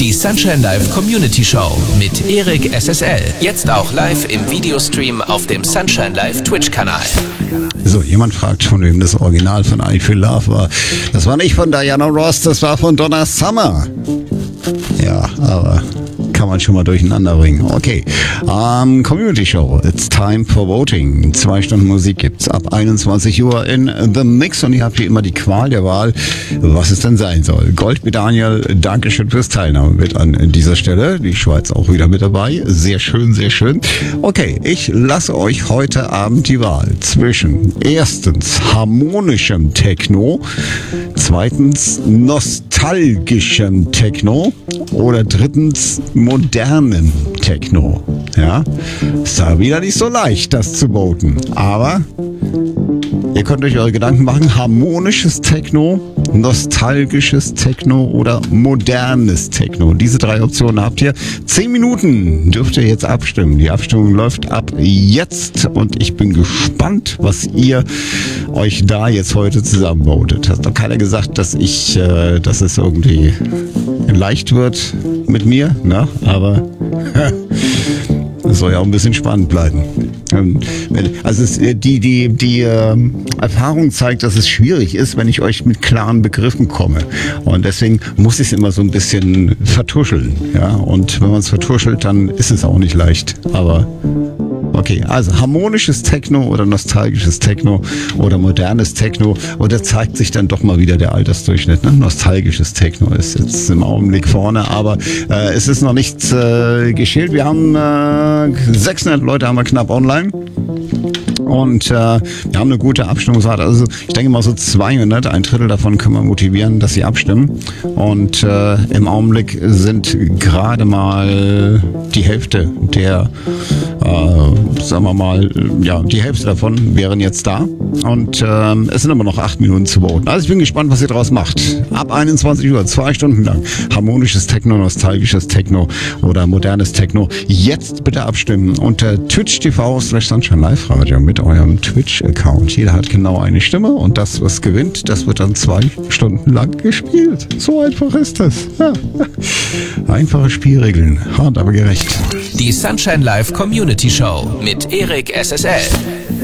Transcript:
Die Sunshine Live Community Show mit Erik SSL. Jetzt auch live im Videostream auf dem Sunshine Live Twitch-Kanal. So, jemand fragt, von wem das Original von I Feel Love war. Das war nicht von Diana Ross, das war von Donna Summer. Ja, aber kann man schon mal durcheinander bringen. Okay, Community Show, it's time for voting. 2 Stunden Musik gibt's ab 21 Uhr in The Mix und ihr habt wie immer die Qual der Wahl, was es denn sein soll. Gold mit Daniel, Dankeschön fürs Teilnahme mit an dieser Stelle. Die Schweiz auch wieder mit dabei. Sehr schön, sehr schön. Okay, ich lasse euch heute Abend die Wahl zwischen erstens harmonischem Techno, zweitens nostalgischem Techno oder drittens modernen Techno. Ja, ist da wieder nicht so leicht, das zu voten. Aber ihr könnt euch eure Gedanken machen. Harmonisches Techno, nostalgisches Techno oder modernes Techno. Diese 3 Optionen habt ihr. 10 Minuten dürft ihr jetzt abstimmen. Die Abstimmung läuft ab jetzt und ich bin gespannt, was ihr euch da jetzt heute zusammenvotet. Hat noch keiner gesagt, dass es irgendwie leicht wird mit mir, ne? Aber es soll ja auch ein bisschen spannend bleiben. Also die Erfahrung zeigt, dass es schwierig ist, wenn ich euch mit klaren Begriffen komme. Und deswegen muss ich es immer so ein bisschen vertuscheln. Ja? Und wenn man es vertuschelt, dann ist es auch nicht leicht. Aber okay, also harmonisches Techno oder nostalgisches Techno oder modernes Techno. Und da zeigt sich dann doch mal wieder der Altersdurchschnitt. Ne? Nostalgisches Techno ist jetzt im Augenblick vorne, aber es ist noch nichts geschält. Wir haben 600 Leute haben wir knapp online. Und wir haben eine gute Abstimmungsrate. Also ich denke mal so 200, ein Drittel davon können wir motivieren, dass sie abstimmen. Und im Augenblick sind gerade mal die Hälfte der, sagen wir mal, ja, die Hälfte davon wären jetzt da. Und es sind aber noch 8 Minuten zu voten. Also ich bin gespannt, was ihr daraus macht. Ab 21 Uhr, 2 Stunden lang. Harmonisches Techno, nostalgisches Techno oder modernes Techno. Jetzt bitte abstimmen unter twitch.tv/Sunshine Live Radio mit eurem Twitch-Account. Jeder hat genau eine Stimme und das, was gewinnt, das wird dann 2 Stunden lang gespielt. So einfach ist das. Ja. Einfache Spielregeln, hart aber gerecht. Die Sunshine Live Community Show mit Erik SSL.